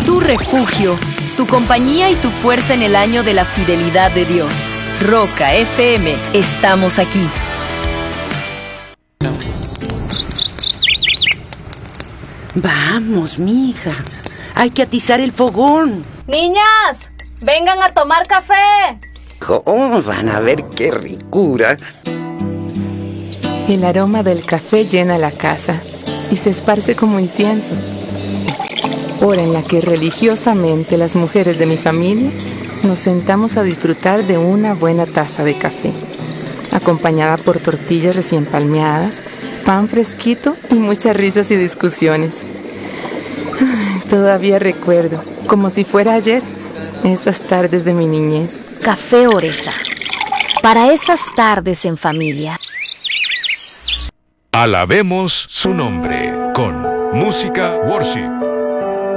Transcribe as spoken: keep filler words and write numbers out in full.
tu refugio, tu compañía y tu fuerza en el año de la fidelidad de Dios. Roca F M, estamos aquí. Vamos, mija. Hay que atizar el fogón. Niñas, vengan a tomar café. ¿Cómo van a ver qué ricura? El aroma del café llena la casa y se esparce como incienso. Hora en la que religiosamente las mujeres de mi familia nos sentamos a disfrutar de una buena taza de café, acompañada por tortillas recién palmeadas, pan fresquito y muchas risas y discusiones. Ay, todavía recuerdo, como si fuera ayer, esas tardes de mi niñez. Café Oresa, para esas tardes en familia. Alabemos su nombre con música worship.